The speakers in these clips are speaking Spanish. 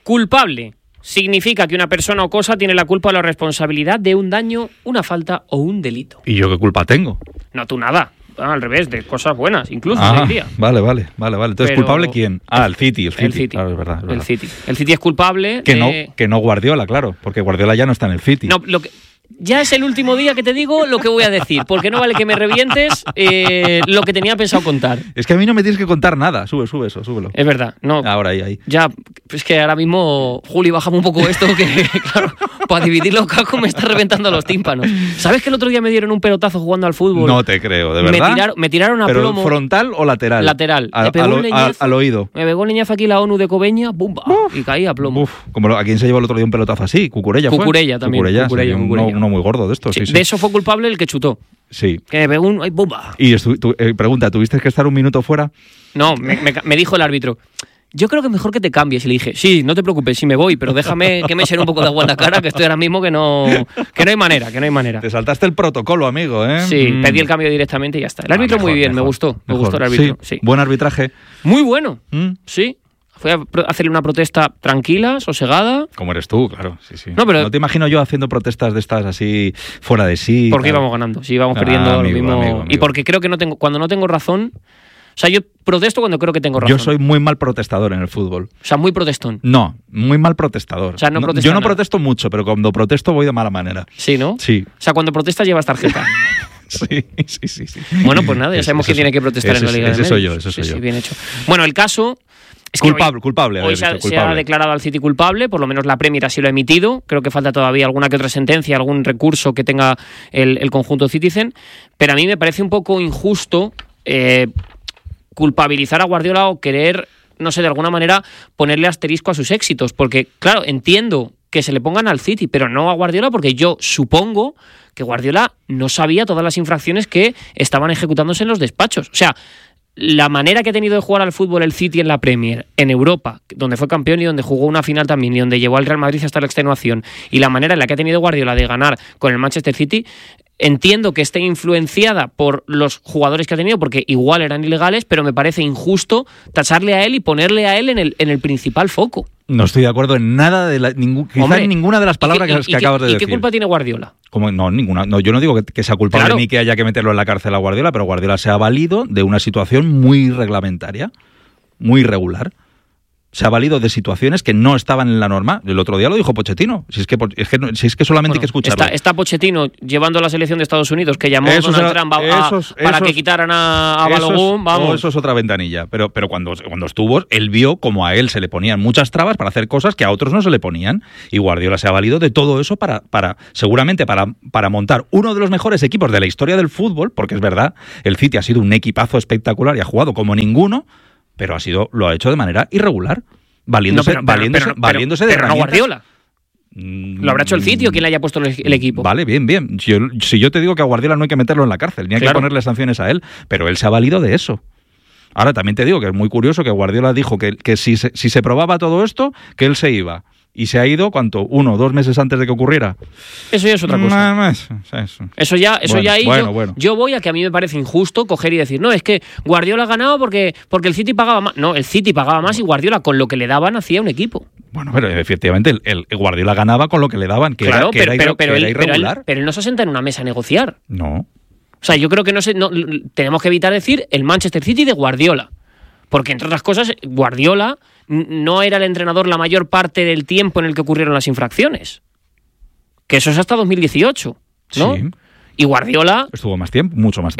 Culpable significa que una persona o cosa tiene la culpa o la responsabilidad de un daño, una falta o un delito. ¿Y yo qué culpa tengo? No, tú nada. Al revés, de cosas buenas, incluso, diría. Vale. Entonces, ¿culpable quién? El City. El City. Claro, es verdad. El City. El City es culpable que no Guardiola, claro, porque Guardiola ya no está en el City. No, ya es el último día que te digo lo que voy a decir, porque no vale que me revientes lo que tenía pensado contar. Es que a mí no me tienes que contar nada. Sube eso, súbelo. Es verdad, no. Ahora ahí. Ya, es que ahora mismo, Juli, bájame un poco esto, que claro, para dividir los cascos me está reventando los tímpanos. ¿Sabes que el otro día me dieron un pelotazo jugando al fútbol? No te creo, ¿de verdad? Me tiraron a plomo. ¿Pero frontal o lateral? Lateral. Al oído. Me pegó el leñazo aquí la ONU de Cobeña, ¡bumba! Y caí a plomo. Como a quien se llevó el otro día un pelotazo así, Cucurella fue. Cucurella también. Cucurella. Uno muy gordo de estos. Sí. De eso fue culpable el que chutó. Sí. Que me pegó un ¡bumba! Y pregunta, ¿tuviste que estar un minuto fuera? No, me dijo el árbitro, yo creo que mejor que te cambies. Y le dije, sí, no te preocupes, sí me voy, pero déjame que me eche un poco de agua en la cara, que estoy ahora mismo que no hay manera. Te saltaste el protocolo, amigo, ¿eh? Sí, pedí el cambio directamente y ya está. El árbitro muy bien, me gustó el árbitro. Sí. Buen arbitraje. Muy bueno, sí. Fui a hacerle una protesta tranquila, sosegada. Como eres tú, claro. Sí. No te imagino yo haciendo protestas de estas así fuera de sí. Porque íbamos ganando, sí, íbamos perdiendo lo mismo. Amigo. Y porque creo que cuando no tengo razón. O sea, yo protesto cuando creo que tengo razón. Yo soy muy mal protestador en el fútbol. O sea, muy protestón. No, muy mal protestador. O sea, yo no protesto mucho, pero cuando protesto voy de mala manera. Sí, ¿no? Sí. O sea, cuando protestas llevas tarjeta. Sí. Bueno, pues nada, ya sabemos quién tiene que protestar en la Liga de Medios. Ese soy yo. Sí, bien hecho. Bueno, el caso... Es culpable. Hoy se ha declarado al City culpable, por lo menos la Premier así lo ha emitido. Creo que falta todavía alguna que otra sentencia, algún recurso que tenga el conjunto Citizen. Pero a mí me parece un poco injusto culpabilizar a Guardiola o querer, no sé, de alguna manera ponerle asterisco a sus éxitos. Porque, claro, entiendo que se le pongan al City, pero no a Guardiola, porque yo supongo que Guardiola no sabía todas las infracciones que estaban ejecutándose en los despachos. O sea, la manera que ha tenido de jugar al fútbol el City en la Premier, en Europa, donde fue campeón y donde jugó una final también, y donde llevó al Real Madrid hasta la extenuación, y la manera en la que ha tenido Guardiola de ganar con el Manchester City, entiendo que esté influenciada por los jugadores que ha tenido, porque igual eran ilegales, pero me parece injusto tacharle a él y ponerle a él en el principal foco. No estoy de acuerdo en nada en ninguna de las palabras que acabas de decir. ¿Y qué culpa tiene Guardiola? No, ninguna. No, yo no digo que sea culpable ni que haya que meterlo en la cárcel a Guardiola, pero Guardiola se ha valido de una situación muy reglamentaria, muy irregular. Se ha valido de situaciones que no estaban en la norma. El otro día lo dijo Pochettino. Si es que solamente hay que escucharlo. Está Pochettino llevando a la selección de Estados Unidos, que llamó a Donald Trump para que quitaran a Balogun. Vamos. Eso es otra ventanilla. Pero cuando estuvo, él vio como a él se le ponían muchas trabas para hacer cosas que a otros no se le ponían. Y Guardiola se ha valido de todo eso seguramente para montar uno de los mejores equipos de la historia del fútbol, porque es verdad, el City ha sido un equipazo espectacular y ha jugado como ninguno, pero lo ha hecho de manera irregular, valiéndose de herramientas. No Guardiola. ¿Lo habrá hecho el City o quién le haya puesto el equipo? Vale, bien. Si yo te digo que a Guardiola no hay que meterlo en la cárcel, ni hay que ponerle sanciones a él, pero él se ha valido de eso. Ahora, también te digo que es muy curioso que Guardiola dijo que si se probaba todo esto, que él se iba. Y se ha ido, ¿cuánto? 1 o 2 meses antes de que ocurriera. Eso ya es otra cosa. Eso ya ahí. Bueno. Yo voy a que a mí me parece injusto coger y decir, no, es que Guardiola ha ganado porque el City pagaba más. No, el City pagaba más y Guardiola con lo que le daban hacía un equipo. Bueno, pero efectivamente el Guardiola ganaba con lo que le daban, que era irregular. Pero él no se sienta en una mesa a negociar. No. O sea, yo creo que tenemos que evitar decir el Manchester City de Guardiola. Porque, entre otras cosas, Guardiola no era el entrenador la mayor parte del tiempo en el que ocurrieron las infracciones. Que eso es hasta 2018, ¿no? Sí. Y Guardiola estuvo más tiempo, mucho más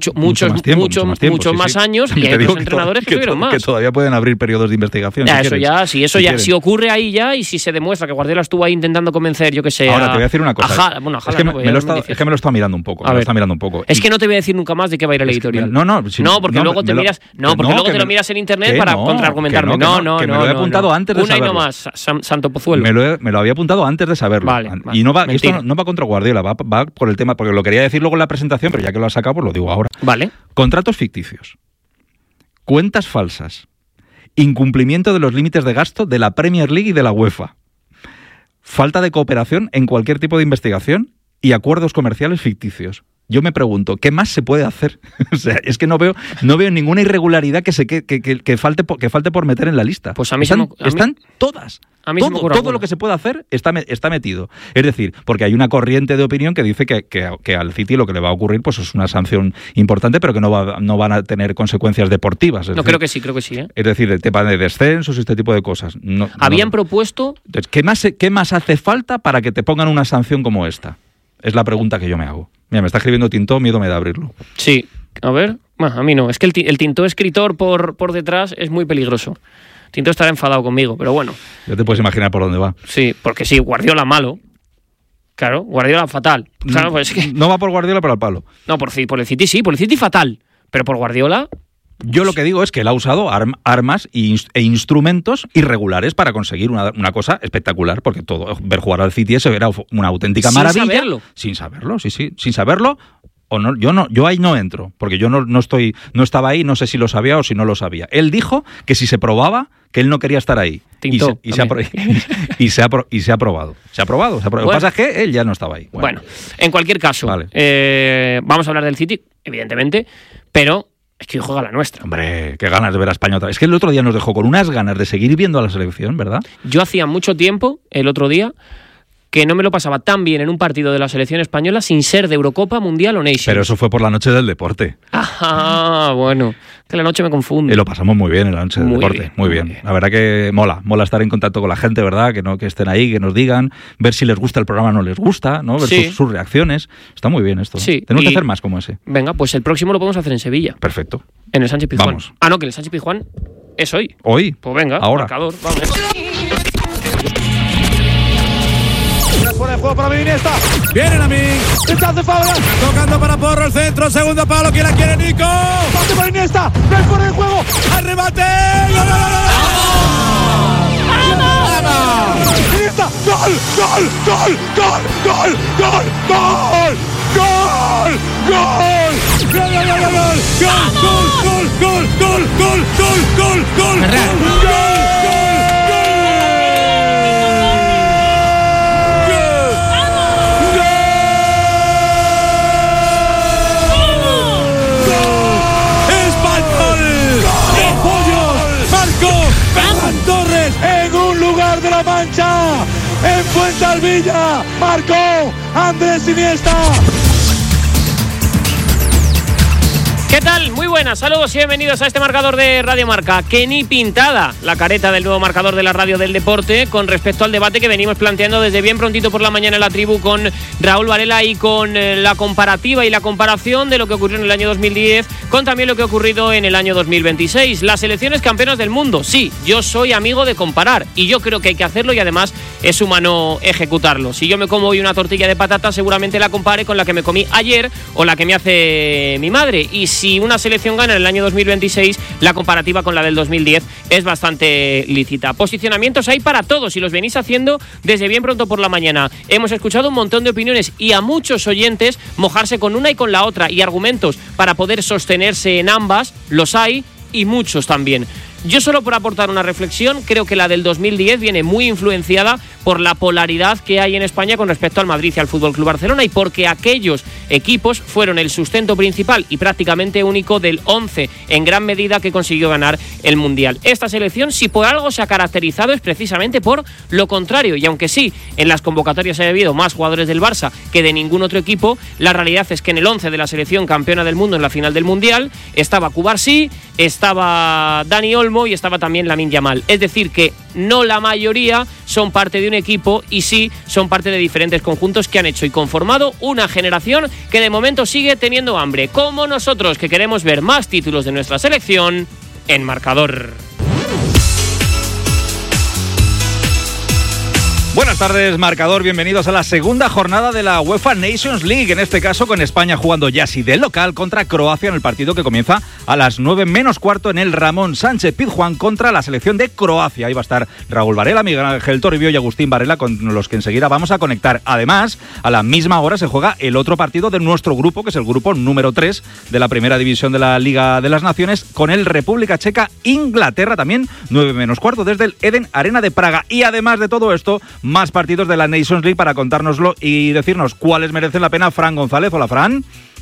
años, y hay otros entrenadores que tuvieron más. Que todavía pueden abrir periodos de investigación. Si ocurre ahí ya, y si se demuestra que Guardiola estuvo ahí intentando convencer, yo que sé. Ahora te voy a decir una cosa. Es que me lo está mirando un poco. Es que no te voy a decir nunca más de qué va a ir el editorial. Porque luego te lo miras en internet para contraargumentarme. Que me lo he apuntado antes de saberlo. Una y no más, Santo Pozuelo. Me lo había apuntado antes de saberlo. Vale, y esto no va contra Guardiola, va por el tema, porque lo quería decir luego en la presentación, pero ya que lo has sacado, pues lo digo ahora. Vale. Contratos ficticios, cuentas falsas, incumplimiento de los límites de gasto de la Premier League y de la UEFA, falta de cooperación en cualquier tipo de investigación y acuerdos comerciales ficticios. yo me pregunto, ¿qué más se puede hacer? O sea, es que no veo ninguna irregularidad que falte por meter en la lista. Pues a mí están todas. A mí todo lo que se puede hacer está metido. Es decir, porque hay una corriente de opinión que dice que al City lo que le va a ocurrir pues es una sanción importante, pero que no van a tener consecuencias deportivas. Creo que sí. Es decir, el tema de descensos y este tipo de cosas. Habían propuesto... Entonces, ¿qué más hace falta para que te pongan una sanción como esta? Es la pregunta que yo me hago. Mira, me está escribiendo Tintó, miedo me da abrirlo. Sí, a ver, bueno, a mí no. Es que el Tintó escritor por detrás es muy peligroso. Tintó estará enfadado conmigo, pero bueno. Ya te puedes imaginar por dónde va. Sí, porque sí, Guardiola malo. Claro, Guardiola fatal. Claro, pues es que... No va por Guardiola, pero al palo. No, por el City sí, por el City fatal. Pero por Guardiola... Yo lo que digo es que él ha usado armas e instrumentos irregulares para conseguir una cosa espectacular, porque ver jugar al City eso era una auténtica maravilla. Sin saberlo, sí. Sin saberlo, o no, yo ahí no entro, porque yo no estaba ahí, no sé si lo sabía o si no lo sabía. Él dijo que si se probaba, que él no quería estar ahí. Y se ha aprobado. Bueno, lo que pasa es que él ya no estaba ahí. Bueno, en cualquier caso, vale. Vamos a hablar del City, evidentemente, pero... Es que hoy juega la nuestra. Hombre, qué ganas de ver a España otra vez. Es que el otro día nos dejó con unas ganas de seguir viendo a la selección, ¿verdad? Yo hacía mucho tiempo, el otro día, que no me lo pasaba tan bien en un partido de la selección española sin ser de Eurocopa, Mundial o Nations. Pero eso fue por la noche del deporte. Ah, bueno, que la noche me confunde. Y lo pasamos muy bien en la noche del deporte, muy bien. La verdad que mola estar en contacto con la gente, ¿verdad? Que estén ahí, que nos digan, ver si les gusta el programa o no les gusta, ¿no? Ver sus reacciones. Está muy bien esto. Sí. Tenemos que hacer más como ese. Venga, pues el próximo lo podemos hacer en Sevilla. Perfecto. En el Sánchez Pizjuán. Vamos. Ah, no, que el Sánchez Pizjuán es hoy. ¿Hoy? Pues venga, ahora. Marcador, vamos. Fuera de juego para Iniesta. Vienen a mí. Está de Fabra. Tocando para Porro el centro. Segundo palo. ¿Quién la quiere, Nico? Pase para Iniesta. Ven fuera de juego. ¡Al remate! ¡Gol! ¡Vamos! Iniesta. ¡Gol! ¡Gol! ¡Gol! ¡Gol! ¡Gol! ¡Gol! ¡Gol! ¡Gol! ¡Gol! ¡Gol! ¡Gol! En un lugar de la Mancha, en Fuensalvilla, marcó Andrés Iniesta. ¿Qué tal? Muy buenas, saludos y bienvenidos a este marcador de Radio Marca. Que ni pintada la careta del nuevo marcador de la radio del deporte con respecto al debate que venimos planteando desde bien prontito por la mañana en la tribu con Raúl Varela y con la comparativa y la comparación de lo que ocurrió en el año 2010 con también lo que ha ocurrido en el año 2026. Las selecciones campeonas del mundo, sí, yo soy amigo de comparar y yo creo que hay que hacerlo y además es humano ejecutarlo. Si yo me como hoy una tortilla de patata, seguramente la compare con la que me comí ayer o la que me hace mi madre. Y si una selección gana en el año 2026, la comparativa con la del 2010 es bastante lícita. Posicionamientos hay para todos y los venís haciendo desde bien pronto por la mañana. Hemos escuchado un montón de opiniones y a muchos oyentes mojarse con una y con la otra y argumentos para poder sostenerse en ambas, los hay y muchos también. Yo solo por aportar una reflexión, creo que la del 2010 viene muy influenciada por la polaridad que hay en España con respecto al Madrid y al FC Barcelona y porque aquellos equipos fueron el sustento principal y prácticamente único del 11 en gran medida que consiguió ganar el Mundial. Esta selección, si por algo se ha caracterizado, es precisamente por lo contrario, y aunque sí, en las convocatorias ha habido más jugadores del Barça que de ningún otro equipo, la realidad es que en el 11 de la selección campeona del mundo en la final del Mundial estaba Cubarsí, estaba Dani Olmo y estaba también Lamine Yamal. Es decir, que no la mayoría son parte de un equipo y sí son parte de diferentes conjuntos que han hecho y conformado una generación que de momento sigue teniendo hambre, como nosotros, que queremos ver más títulos de nuestra selección en marcador. Buenas tardes, marcador. Bienvenidos a la segunda jornada de la UEFA Nations League. En este caso, con España jugando ya sí de local contra Croacia en el partido que comienza a las 9 menos cuarto en el Ramón Sánchez Pizjuán contra la selección de Croacia. Ahí va a estar Raúl Varela, Miguel Ángel Toribio y Agustín Varela, con los que enseguida vamos a conectar. Además, a la misma hora se juega el otro partido de nuestro grupo, que es el grupo número 3 de la primera división de la Liga de las Naciones, con el República Checa Inglaterra, también 9 menos cuarto desde el Eden Arena de Praga. Y además de todo esto, más partidos de la Nations League para contárnoslo y decirnos cuáles merecen la pena. Fran González, hola Fran.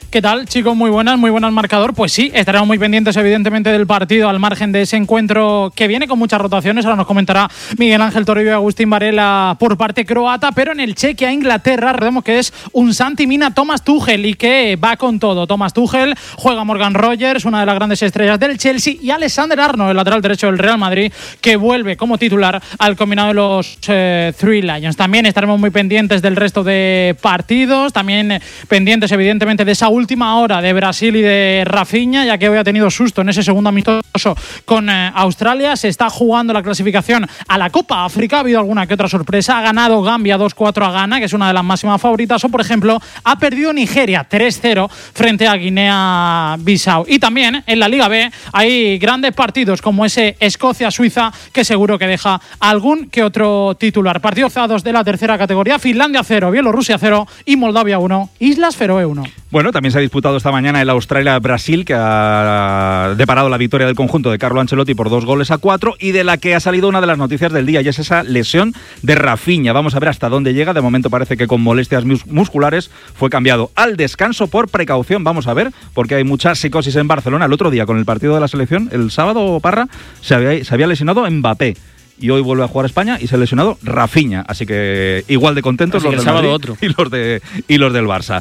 ¿Qué tal, chicos? Muy buenas marcador. Pues sí, estaremos muy pendientes evidentemente del partido al margen de ese encuentro que viene con muchas rotaciones. Ahora nos comentará Miguel Ángel Toribio y Agustín Varela por parte croata, pero en el Chequia-Inglaterra recordemos que es un Santi Mina Thomas Tuchel y que va con todo. Thomas Tuchel, juega Morgan Rogers, una de las grandes estrellas del Chelsea, y Alexander Arnold, el lateral derecho del Real Madrid, que vuelve como titular al combinado de los Three Lions. También estaremos muy pendientes del resto de partidos, también pendientes evidentemente de esa última hora de Brasil y de Rafinha, ya que hoy ha tenido susto en ese segundo amistoso con Australia. Se está jugando la clasificación a la Copa África, ha habido alguna que otra sorpresa, ha ganado Gambia 2-4 a Ghana, que es una de las máximas favoritas, o por ejemplo ha perdido Nigeria 3-0 frente a Guinea-Bissau. Y también en la Liga B hay grandes partidos como ese Escocia-Suiza, que seguro que deja algún que otro titular. Partidos cedados de la tercera categoría: Finlandia 0, Bielorrusia 0 y Moldavia 1, Islas Feroe 1. Bueno, también se ha disputado esta mañana el Australia-Brasil, que ha deparado la victoria del conjunto de Carlo Ancelotti por 2-4, y de la que ha salido una de las noticias del día, y es esa lesión de Rafinha. Vamos a ver hasta dónde llega. De momento parece que con molestias musculares fue cambiado al descanso por precaución. Vamos a ver, porque hay mucha psicosis en Barcelona. El otro día, con el partido de la selección, el sábado, Parra, se había lesionado Mbappé. Y hoy vuelve a jugar España y se ha lesionado Rafinha. Así que igual de contentos los del Madrid y los del Barça.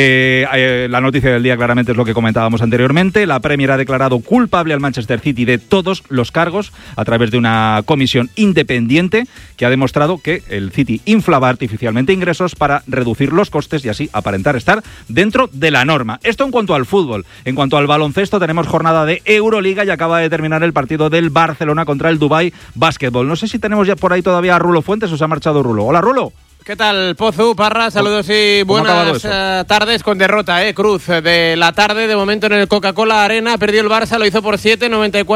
La noticia del día claramente es lo que comentábamos anteriormente. La Premier ha declarado culpable al Manchester City de todos los cargos a través de una comisión independiente que ha demostrado que el City inflaba artificialmente ingresos para reducir los costes y así aparentar estar dentro de la norma. Esto en cuanto al fútbol. En cuanto al baloncesto, tenemos jornada de Euroliga y acaba de terminar el partido del Barcelona contra el Dubai Basketball. No sé si tenemos ya por ahí todavía a Rulo Fuentes o se ha marchado Rulo. Hola, Rulo. ¿Qué tal, Pozu, Parra? Saludos y buenas tardes, con derrota, Cruz, de la tarde, de momento en el Coca-Cola Arena. Perdió el Barça, lo hizo por 7,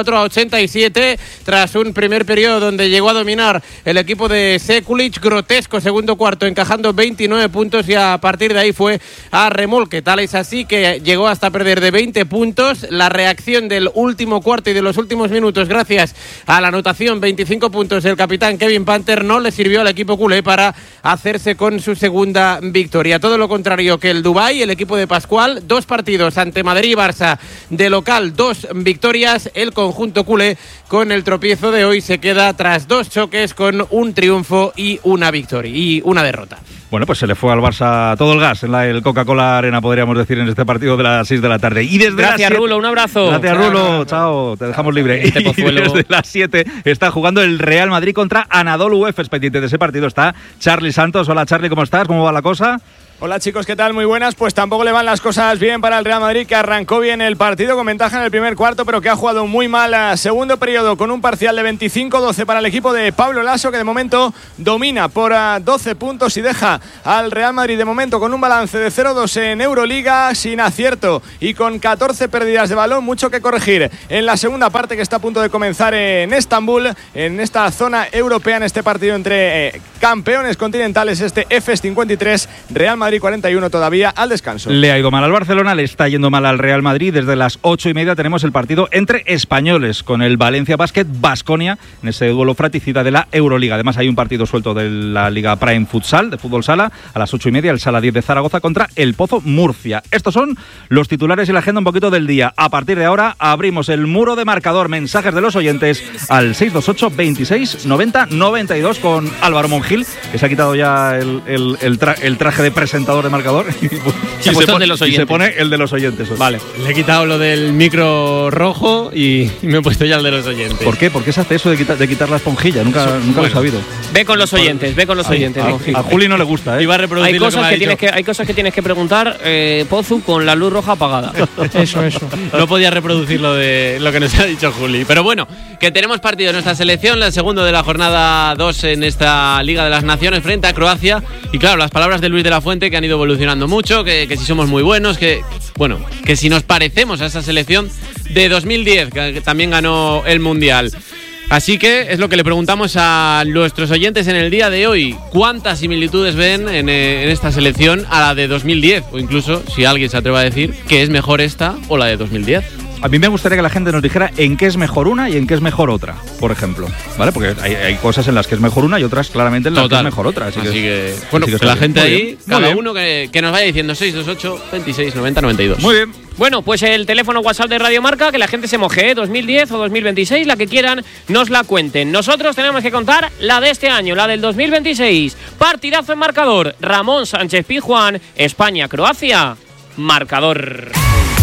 94-87, tras un primer periodo donde llegó a dominar el equipo de Sekulic. Grotesco segundo cuarto, encajando 29 puntos, y a partir de ahí fue a remolque. Tal es así que llegó hasta perder de 20 puntos. La reacción del último cuarto y de los últimos minutos, gracias a la anotación, 25 puntos del capitán Kevin Panther, no le sirvió al equipo culé para hacerse con su segunda victoria. Todo lo contrario que el Dubái, el equipo de Pascual, 2 partidos ante Madrid y Barça de local, 2 victorias. El conjunto culé, con el tropiezo de hoy, se queda tras 2 choques con un triunfo y una victoria y una derrota. Bueno, pues se le fue al Barça todo el gas en el Coca-Cola Arena, podríamos decir, en este partido de las 6 de la tarde. Y desde Gracias, Rulo, un abrazo. Gracias, Rulo, chao, te dejamos libre. Y desde las 7 está jugando el Real Madrid contra Anadolu Efes. Pendiente de ese partido está Charly Santos. Hola, Charly, ¿cómo estás? ¿Cómo va la cosa? Hola chicos, ¿qué tal? Muy buenas. Pues tampoco le van las cosas bien para el Real Madrid, que arrancó bien el partido con ventaja en el primer cuarto, pero que ha jugado muy mal segundo periodo, con un parcial de 25-12 para el equipo de Pablo Lasso, que de momento domina por 12 puntos y deja al Real Madrid de momento con un balance de 0-2 en Euroliga, sin acierto y con 14 pérdidas de balón. Mucho que corregir en la segunda parte, que está a punto de comenzar en Estambul, en esta zona europea, en este partido entre campeones continentales, este Efes 53, Real Madrid 41 todavía al descanso. Le ha ido mal al Barcelona, le está yendo mal al Real Madrid. Desde las 8:30 tenemos el partido entre españoles, con el Valencia Basket Baskonia, en ese duelo fratricida de la Euroliga. Además hay un partido suelto de la Liga Prime Futsal, de fútbol sala, a las 8:30, el Sala 10 de Zaragoza contra el Pozo Murcia. Estos son los titulares y la agenda un poquito del día. A partir de ahora abrimos el muro de marcador, mensajes de los oyentes al 628 26 90 92 con Álvaro Monjil, que se ha quitado ya el traje de presentador de marcador y se pone el de los oyentes. Vale, le he quitado lo del micro rojo y me he puesto ya el de los oyentes. ¿Por qué? ¿Por qué se hace eso de quitar la esponjilla? Nunca lo he sabido. Ve con los oyentes, A Juli no le gusta, Iba a reproducir hay cosas que tienes que preguntar, Pozu, con la luz roja apagada. Eso. No podía reproducir lo que nos ha dicho Juli. Pero bueno, que tenemos partido en nuestra selección, el segundo de la jornada 2 en esta Liga de las Naciones frente a Croacia. Y claro, las palabras de Luis de la Fuente, que han ido evolucionando mucho, que si somos muy buenos, que si nos parecemos a esa selección de 2010, que también ganó el Mundial. Así que es lo que le preguntamos a nuestros oyentes en el día de hoy. ¿Cuántas similitudes ven en esta selección a la de 2010? O incluso, si alguien se atreve a decir que es mejor esta o la de 2010. A mí me gustaría que la gente nos dijera en qué es mejor una y en qué es mejor otra, por ejemplo, ¿vale? Porque hay cosas en las que es mejor una y otras claramente en las que es mejor otra. Así que bueno, así que la gente ahí, bien. cada uno que nos vaya diciendo 628 26 90 92. Muy bien. Bueno, pues el teléfono WhatsApp de Radio Marca, que la gente se moje, 2010 o 2026, la que quieran, nos la cuenten. Nosotros tenemos que contar la de este año, la del 2026. Partidazo en marcador, Ramón Sánchez Pizjuán, España-Croacia, marcador.